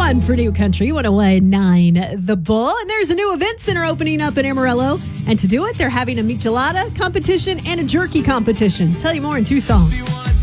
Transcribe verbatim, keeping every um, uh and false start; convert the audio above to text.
on for New Country one oh one point nine The Bull. And there's a new event center opening up in Amarillo. And to do it, they're having a michelada competition and a jerky competition. Tell you more in two songs.